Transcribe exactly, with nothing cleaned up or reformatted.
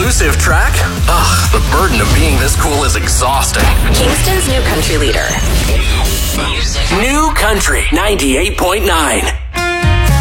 exclusive track? Ugh, the burden of being this cool is exhausting. Kingston's new country leader. New Country ninety-eight point nine.